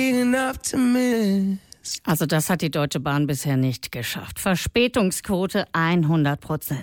Also das hat die Deutsche Bahn bisher nicht geschafft. Verspätungsquote 100%.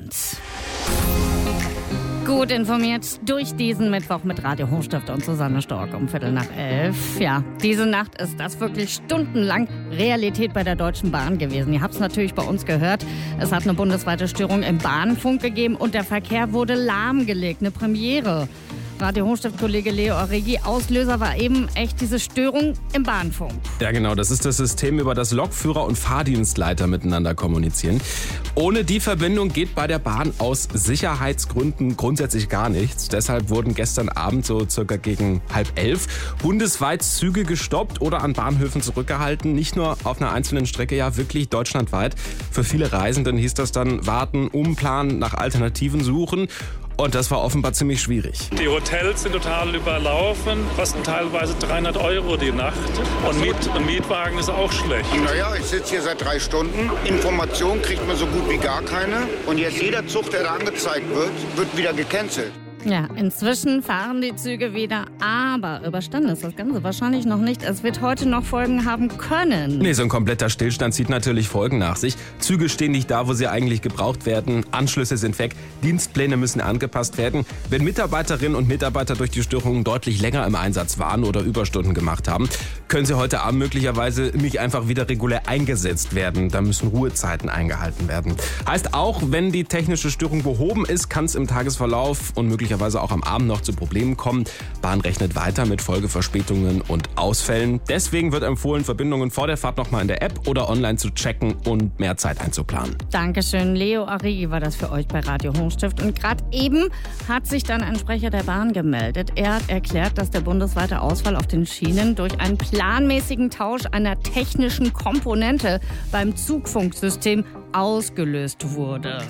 Gut informiert durch diesen Mittwoch mit Radio Hochstift und Susanne Stork um 11:15. Ja, diese Nacht ist das wirklich stundenlang Realität bei der Deutschen Bahn gewesen. Ihr habt es natürlich bei uns gehört. Es hat eine bundesweite Störung im Bahnfunk gegeben und der Verkehr wurde lahmgelegt. Eine Premiere. Radio Hochstift-Kollege Leo Arregi, Auslöser war eben echt diese Störung im Bahnfunk. Ja genau, das ist das System, über das Lokführer und Fahrdienstleiter miteinander kommunizieren. Ohne die Verbindung geht bei der Bahn aus Sicherheitsgründen grundsätzlich gar nichts. Deshalb wurden gestern Abend so circa gegen 10:30 bundesweit Züge gestoppt oder an Bahnhöfen zurückgehalten. Nicht nur auf einer einzelnen Strecke, ja wirklich deutschlandweit. Für viele Reisenden hieß das dann warten, umplanen, nach Alternativen suchen. Und das war offenbar ziemlich schwierig. Die Hotels sind total überlaufen, kosten teilweise 300 € die Nacht. Und Mietwagen ist auch schlecht. Naja, ich sitze hier seit 3 Stunden. Information kriegt man so gut wie gar keine. Und jetzt jeder Zug, der da angezeigt wird wieder gecancelt. Ja, inzwischen fahren die Züge wieder, aber überstanden ist das Ganze wahrscheinlich noch nicht. Es wird heute noch Folgen haben können. Nee, so ein kompletter Stillstand zieht natürlich Folgen nach sich. Züge stehen nicht da, wo sie eigentlich gebraucht werden. Anschlüsse sind weg. Dienstpläne müssen angepasst werden. Wenn Mitarbeiterinnen und Mitarbeiter durch die Störungen deutlich länger im Einsatz waren oder Überstunden gemacht haben, können sie heute Abend möglicherweise nicht einfach wieder regulär eingesetzt werden. Da müssen Ruhezeiten eingehalten werden. Heißt auch, wenn die technische Störung behoben ist, kann es im Tagesverlauf und möglicherweise auch am Abend noch zu Problemen kommen. Bahn rechnet weiter mit Folgeverspätungen und Ausfällen. Deswegen wird empfohlen, Verbindungen vor der Fahrt nochmal in der App oder online zu checken und mehr Zeit einzuplanen. Dankeschön. Leo Arregi war das für euch bei Radio Hochstift. Und gerade eben hat sich dann ein Sprecher der Bahn gemeldet. Er hat erklärt, dass der bundesweite Ausfall auf den Schienen durch einen planmäßigen Tausch einer technischen Komponente beim Zugfunksystem ausgelöst wurde.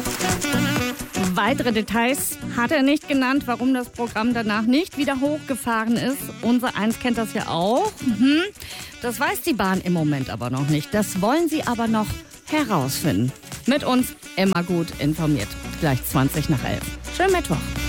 Weitere Details hat er nicht genannt, warum das Programm danach nicht wieder hochgefahren ist. Unser Eins kennt das ja auch. Das weiß die Bahn im Moment aber noch nicht. Das wollen sie aber noch herausfinden. Mit uns immer gut informiert. Gleich 11:20. Schönen Mittwoch.